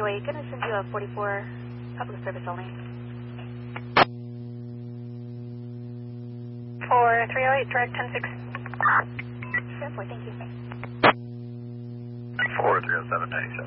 308, gonna send you a 44, public service only. 4308, direct 106. Sure, boy, thank you. 4307, 97.